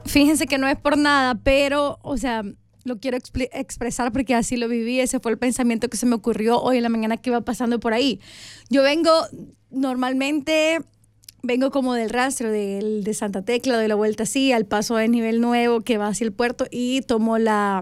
fíjense que no es por nada, pero, o sea, lo quiero expresar porque así lo viví. Ese fue el pensamiento que se me ocurrió hoy en la mañana que iba pasando por ahí. Yo normalmente vengo como del rastro de Santa Tecla, de la vuelta así, al paso de nivel nuevo que va hacia el puerto y tomo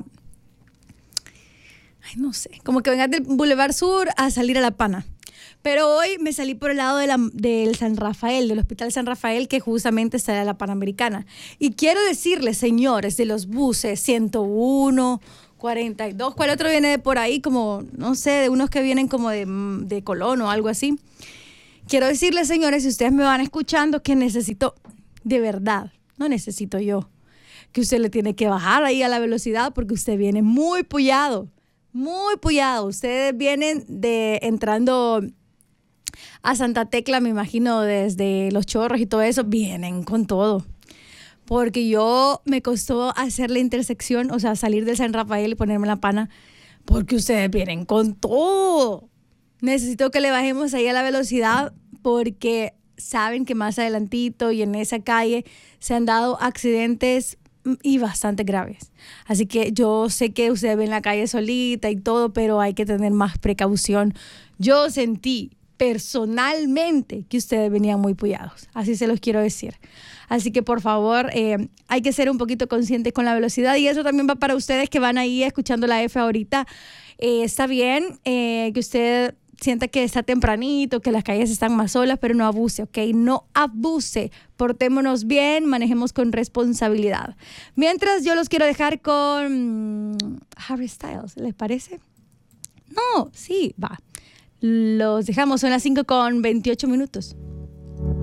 no sé, como que vengas del Boulevard Sur a salir a La Pana. Pero hoy me salí por el lado del San Rafael, del Hospital San Rafael, que justamente está en la Panamericana. Y quiero decirles, señores, de los buses 101, 42, ¿cuál otro viene de por ahí? Como, no sé, de unos que vienen como de Colón o algo así. Quiero decirles, señores, si ustedes me van escuchando, que necesito, de verdad, no necesito yo, que usted le tiene que bajar ahí a la velocidad porque usted viene muy pullado. Muy pullado. Ustedes vienen entrando a Santa Tecla, me imagino, desde Los Chorros y todo eso, vienen con todo. Porque me costó hacer la intersección, o sea, salir del San Rafael y ponerme La Pana, porque ustedes vienen con todo. Necesito que le bajemos ahí a la velocidad porque saben que más adelantito y en esa calle se han dado accidentes y bastante graves. Así que yo sé que usted ve en la calle solita y todo, pero hay que tener más precaución. Yo sentí personalmente que ustedes venían muy pullados. Así se los quiero decir. Así que por favor, hay que ser un poquito conscientes con la velocidad y eso también va para ustedes que van ahí escuchando la F ahorita. Está bien que usted sienta que está tempranito, que las calles están más solas, pero no abuse, ¿ok? No abuse. Portémonos bien, manejemos con responsabilidad. Mientras yo los quiero dejar con Harry Styles, ¿les parece? No, sí, va. Los dejamos, son las 5:28.